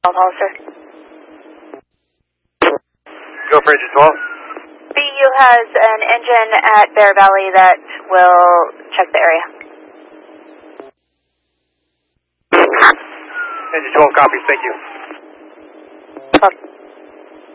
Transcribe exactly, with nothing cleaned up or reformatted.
Hollister. Go for engine twelve. B U has an engine at Bear Valley that will check the area. Engine twelve copies, thank you. Copy.